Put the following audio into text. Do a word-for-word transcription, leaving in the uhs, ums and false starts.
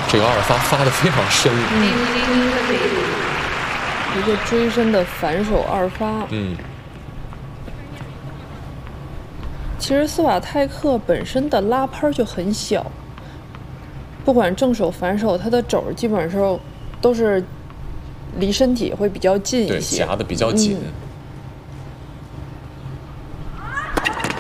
这个二发发的非常深。 嗯，一个追身的反手二发。 嗯， 其实斯瓦泰克本身的拉拍就很小，不管正手反手，它的肘基本上都是离身体会比较近一些， 对，夹的比较紧。 嗯